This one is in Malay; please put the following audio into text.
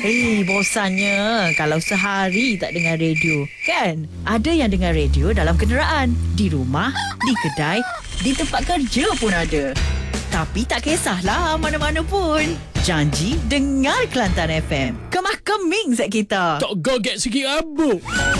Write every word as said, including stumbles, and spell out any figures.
Eh, bosannya kalau sehari tak dengar radio. Kan? Ada yang dengar radio dalam kenderaan, di rumah, di kedai, di tempat kerja pun ada. Tapi tak kisahlah mana-mana pun. Janji dengar Kelantan F M. Kemah keming zat kita. Tak gaget sikit abuk.